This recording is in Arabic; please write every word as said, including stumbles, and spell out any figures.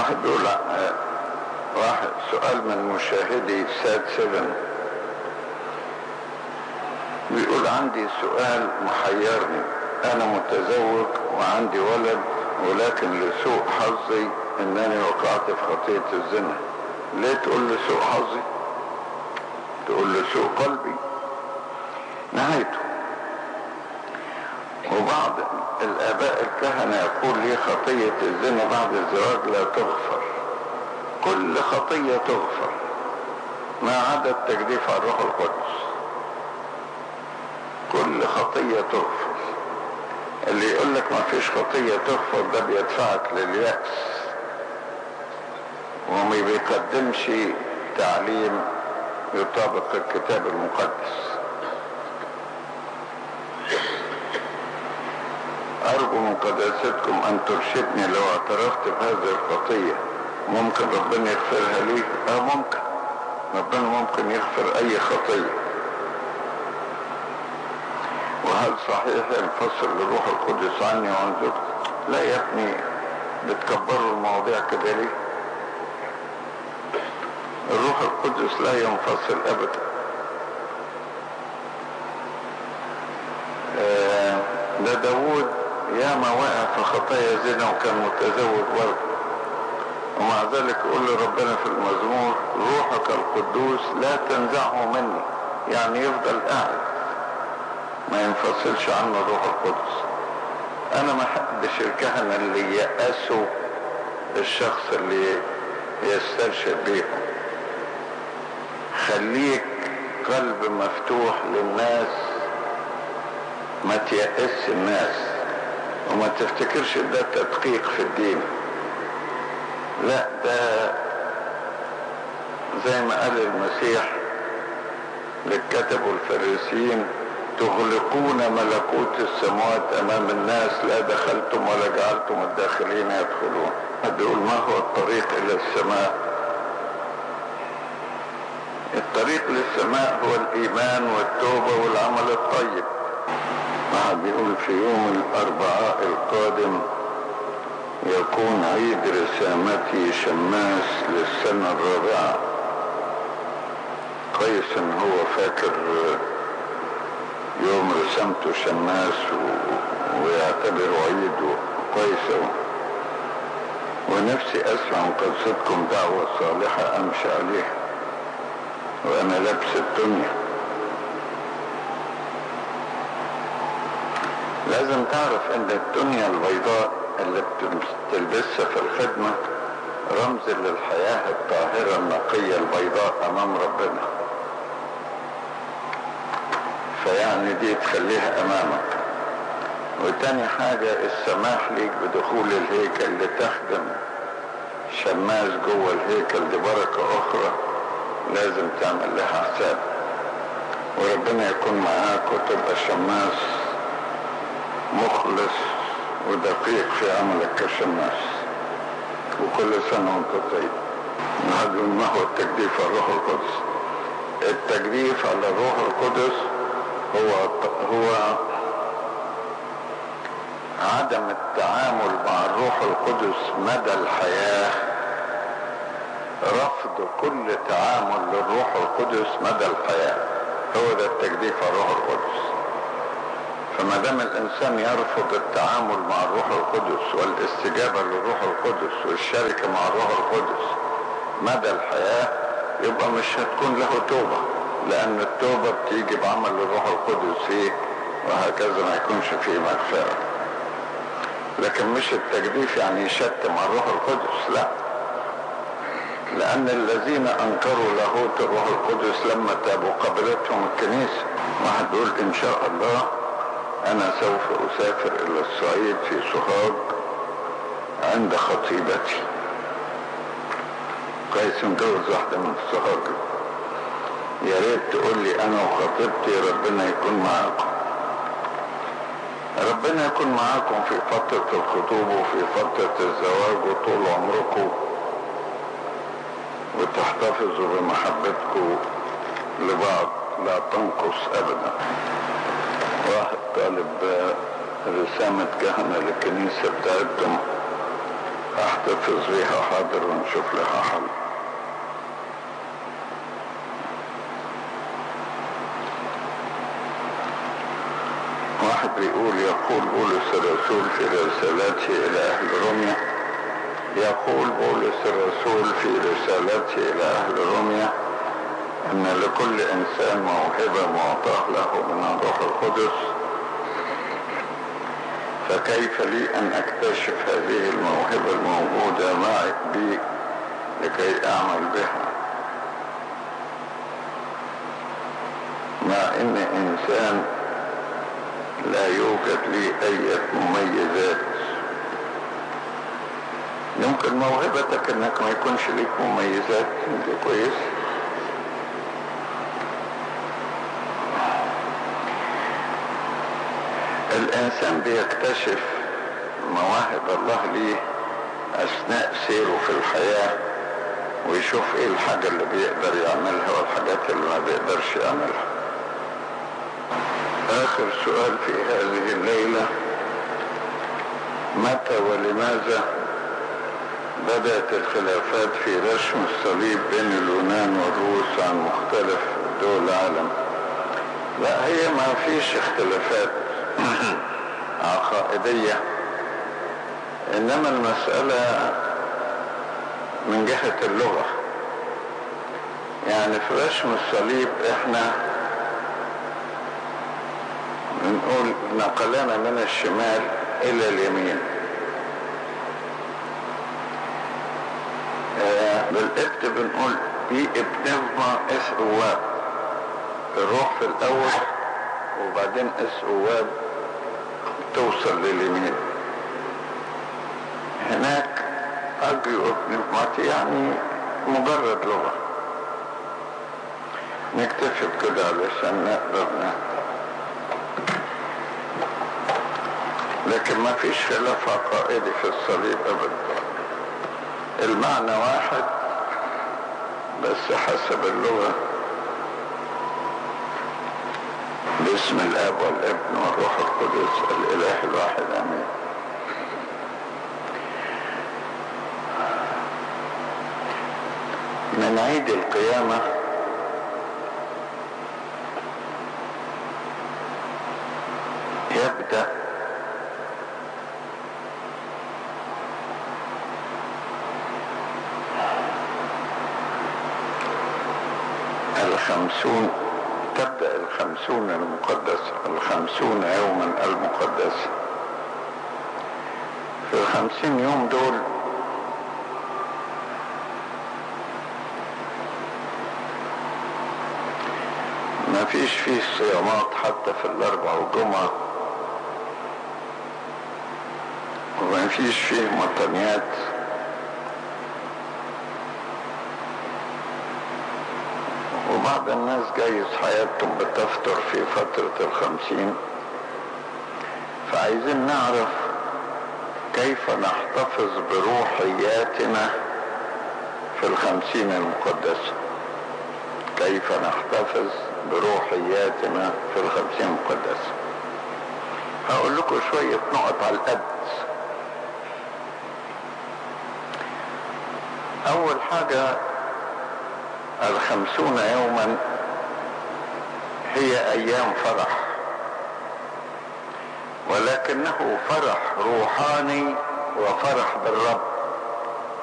واحد بيقول آه، واحد سؤال من مشاهدي سات سبن، بيقول عندي سؤال محيرني. انا متزوج وعندي ولد، ولكن لسوء حظي انني وقعت في خطية الزنا. ليه تقول لسوء حظي؟ تقول لسوء قلبي نهايته. وبعض الاباء الكهنة يقول لي خطية الزنا بعد الزواج لا تغفر، كل خطية تغفر ما عدا التجديف على الروح القدس. كل خطية تغفر. اللي يقول لك ما فيش خطية تغفر ده بيدفعك لليأس وما بيقدمش تعليم يطابق الكتاب المقدس. أرجو من قداستكم أن ترشدني لو اعترفت بهذه الخطية ممكن ربنا يغفرها لي؟ اه ممكن، ربنا ممكن يغفر أي خطية. وهل صحيح ينفصل للروح القدس عني وعن زوجتي؟ لا يا ابني، بتكبروا المواضيع كده ليه؟ الروح القدس لا ينفصل أبدا. آه ده داود ياما وقع في خطايا زنا وكان متزوج برضه، ومع ذلك يقول لربنا في المزمور روحك القدوس لا تنزعه مني، يعني يفضل قاعد ما ينفصلش عنه الروح القدس. انا ما حدش الكهنة اللي يأسوا الشخص اللي يسترشد بيهم. خليك قلب مفتوح للناس، ما تيأس الناس وما تفتكرش ده تدقيق في الدين. لا، ده زي ما قال المسيح للكتب والفريسيين تغلقون ملكوت السماوات امام الناس، لا دخلتم ولا جعلتم الداخلين يدخلون. حد يقول ما هو الطريق الى السماء؟ الطريق للسماء هو الايمان والتوبة والعمل الطيب. واحد بيقول في يوم الاربعاء القادم يكون عيد رسامتي شماس للسنة الرابعة. كويس ان هو فاكر يوم رسامته شماس و... ويعتبر عيد كويس. ونفسي اسمع من قصتكم دعوة صالحة امشي عليها وانا لابس الدنيا. لازم تعرف ان الدنيا البيضاء اللي بتلبسها في الخدمة رمز للحياة الطاهرة النقية البيضاء امام ربنا، فيعني دي تخليها امامك. وتاني حاجة السماح ليك بدخول الهيكل لتخدم شماس جوه الهيكل دي بركة اخرى لازم تعمل لها حساب، وربنا يكون معاك وتبقى شماس مخلص ودقيق في عملك كشماس. وكل سنة وانت طيب. نقول ما هو التجديف على الروح القدس؟ التجديف على الروح القدس هو هو عدم التعامل مع الروح القدس مدى الحياة، رفض كل تعامل للروح القدس مدى الحياة، هو ده التجديف على الروح القدس. فما دام الانسان يرفض التعامل مع الروح القدس والاستجابة للروح القدس والشركة مع الروح القدس مدى الحياة، يبقى مش هتكون له توبة، لان التوبة بتيجي بعمل الروح القدس فيه، وهكذا ما يكونش فيه مغفرة. لكن مش التجديف يعني يشتم على الروح القدس، لا، لان الذين انكروا لاهوت الروح القدس لما تابوا قبلتهم الكنيسة. واحد بيقول ان شاء الله انا سوف اسافر الى الصعيد في سوهاج عند خطيبتي. كويس متجوز واحدة من سوهاج. يا ريت تقول لي انا وخطيبتي ربنا يكون معاكم. ربنا يكون معاكم في فترة الخطوبة وفي فترة الزواج وطول عمركم، وتحتفظوا بمحبتكم لبعض لا تنقص ابدا. واحد طالب رسامة كهنة للكنيسة بتاعتهم نحتفظ بها حاضر ونشوف لها حل. واحد بيقول يقول بولس الرسول في رسالته إلى أهل روميا يقول بولس الرسول في رسالته إلى أهل روميا أن لكل إنسان موهبة معطاه له من الروح القدس، فكيف لي أن أكتشف هذه الموهبة الموجودة معي بي لكي أعمل بها، مع أن إنسان لا يوجد لي أي مميزات؟ يمكن موهبتك أنك ما يكونش لك مميزات، دي كويس. الإنسان بيكتشف مواهب الله ليه أثناء سيره في الحياة، ويشوف إيه الحاجة اللي بيقدر يعملها والحاجات اللي ما بيقدرش يعملها. آخر سؤال في هذه الليلة: متى ولماذا بدأت الخلافات في رسم الصليب بين اليونان والروس عن مختلف دول العالم؟ لا، هي ما فيش اختلافات عقائدية، إنما المسألة من جهة اللغة. يعني في رسم الصليب احنا بنقول نقلنا من الشمال إلى اليمين. آه بالقبط بنقول بي ابنفما اس اواب، الروح في الأول وبعدين اس اواب توصل لليمين. هناك أجيو ابنفماتي يعني مجرد لغة. نكتفي بكده علشان نقدر نقدر لكن ما فيش خلاف عقائدي في الصليب ابدا. المعنى واحد بس حسب اللغة. باسم الاب والابن والروح القدس الاله الواحد امين. من عيد القيامة يبدأ الخمسون، تبدأ الخمسون المقدسة، الخمسون يوما المقدسة. في الخمسين يوم دول ما فيش فيه صيامات حتى في الأربع والجمعة، وما فيش فيه مطنيات، وبعض الناس جايز حياتهم بتفتر في فترة الخمسين. فعايزين نعرف كيف نحتفظ بروحياتنا في الخمسين المقدسة، كيف نحتفظ بروحياتنا في الخمسين المقدسة. هقول لكم شوية نقط على القد. أول حاجة، الخمسون يوما هي أيام فرح، ولكنه فرح روحاني وفرح بالرب.